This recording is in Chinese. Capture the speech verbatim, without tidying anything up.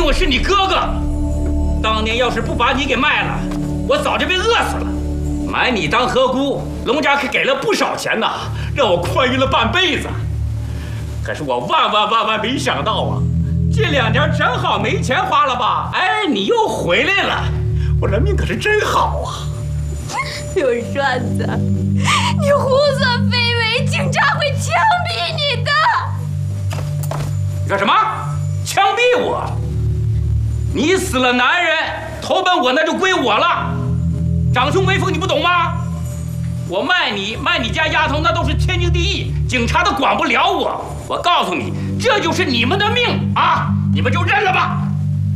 我是你哥哥，当年要是不把你给卖了，我早就被饿死了。买你当荷姑，龙家可给了不少钱呐，让我宽裕了半辈子。可是我万万万万没想到啊，这两年正好没钱花了吧？哎，你又回来了，我人命可是真好啊！ 刘栓子，你胡作非为，警察会枪毙你的！ 你说什么？枪毙我？你死了男人，投奔我那就归我了。长兄为父，你不懂吗？我卖你卖你家丫头，那都是天经地义，警察都管不了我。我告诉你，这就是你们的命啊！你们就认了吧。